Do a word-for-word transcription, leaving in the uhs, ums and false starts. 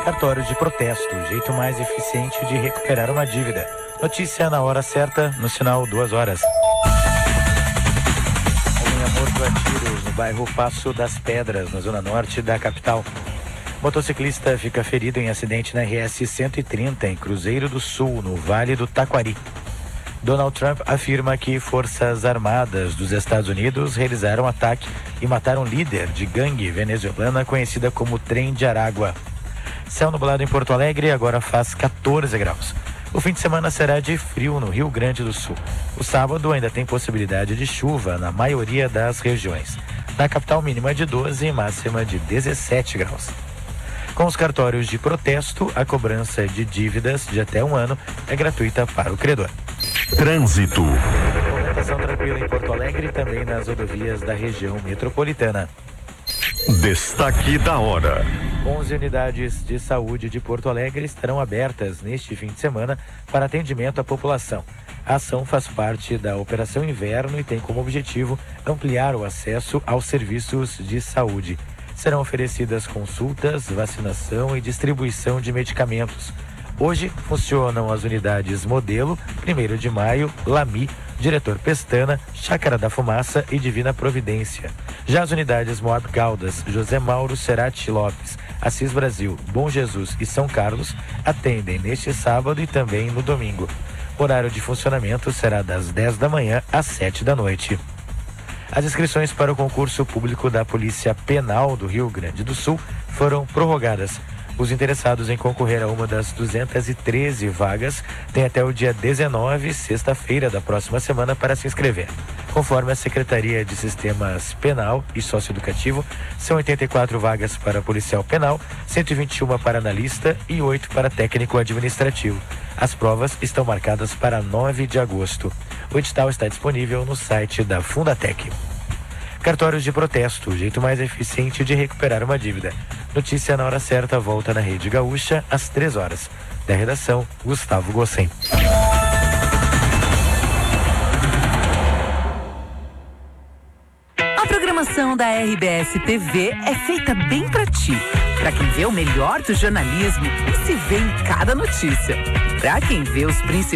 Cartórios de protesto, o jeito mais eficiente de recuperar uma dívida. Notícia na hora certa, no sinal duas horas. Homem é morto a tiros no bairro Passo das Pedras, na zona norte da capital. Motociclista fica ferido em acidente na R S cento e trinta, em Cruzeiro do Sul, no Vale do Taquari. Donald Trump afirma que forças armadas dos Estados Unidos realizaram ataque e mataram líder de gangue venezuelana conhecida como Trem de Aragua. Céu nublado em Porto Alegre, agora faz quatorze graus. O fim de semana será de frio no Rio Grande do Sul. O sábado ainda tem possibilidade de chuva na maioria das regiões. Na capital, mínima de doze e máxima de dezessete graus. Com os cartórios de protesto, a cobrança de dívidas de até um ano é gratuita para o credor. Trânsito. Movimentação tranquila em Porto Alegre e também nas rodovias da região metropolitana. Destaque da hora. onze unidades de saúde de Porto Alegre estarão abertas neste fim de semana para atendimento à população. A ação faz parte da Operação Inverno e tem como objetivo ampliar o acesso aos serviços de saúde. Serão oferecidas consultas, vacinação e distribuição de medicamentos. Hoje funcionam as unidades Modelo, primeiro de Maio, Lami, Diretor Pestana, Chácara da Fumaça e Divina Providência. Já as unidades Moab Caldas, José Mauro Cerati Lopes, Assis Brasil, Bom Jesus e São Carlos atendem neste sábado e também no domingo. O horário de funcionamento será das dez da manhã às sete da noite. As inscrições para o concurso público da Polícia Penal do Rio Grande do Sul foram prorrogadas. Os interessados em concorrer a uma das duzentas e treze vagas têm até o dia dezenove, sexta-feira da próxima semana, para se inscrever. Conforme a Secretaria de Sistemas Penal e Socioeducativo, são oitenta e quatro vagas para policial penal, cento e vinte e uma para analista e oito para técnico administrativo. As provas estão marcadas para nove de agosto. O edital está disponível no site da Fundatec. Cartórios de protesto, o jeito mais eficiente de recuperar uma dívida. Notícia na hora certa, volta na Rede Gaúcha às três horas. Da redação, Gustavo Gossen. A programação da R B S T V é feita bem pra ti. Pra quem vê o melhor do jornalismo e se vê em cada notícia. Pra quem vê os principais